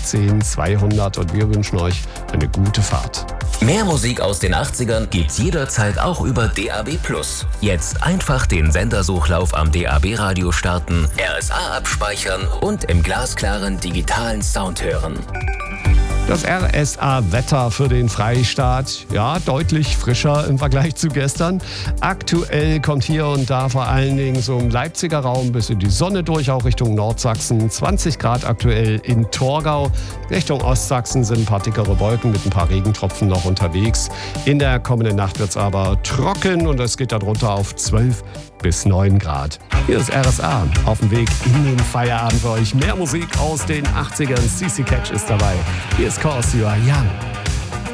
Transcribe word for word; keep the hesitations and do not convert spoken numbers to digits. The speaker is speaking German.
achtzehn zweihundert und wir wünschen euch eine gute Fahrt. Mehr Musik aus den achtzigern gibt's jederzeit auch über D A B plus. Jetzt einfach den Sendersuchlauf am D A B-Radio starten, R S A abspeichern und im glasklaren digitalen Sound hören. Das R S A-Wetter für den Freistaat, ja, deutlich frischer im Vergleich zu gestern. Aktuell kommt hier und da vor allen Dingen so im Leipziger Raum ein bisschen die Sonne durch, auch Richtung Nordsachsen. zwanzig Grad aktuell in Torgau. Richtung Ostsachsen sind ein paar dickere Wolken mit ein paar Regentropfen noch unterwegs. In der kommenden Nacht wird es aber trocken und es geht dann runter auf zwölf bis neun Grad. Hier ist R S A auf dem Weg in den Feierabend für euch. Mehr Musik aus den achtzigern. C C Catch ist dabei. Hier ist Cause You Are Young.